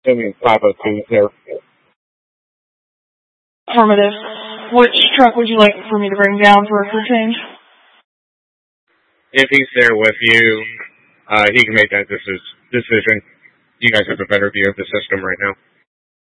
Assuming 502 is there. Affirmative. Which truck would you like for me to bring down for a crew change? If he's there with you, he can make that decision. You guys have a better view of the system right now.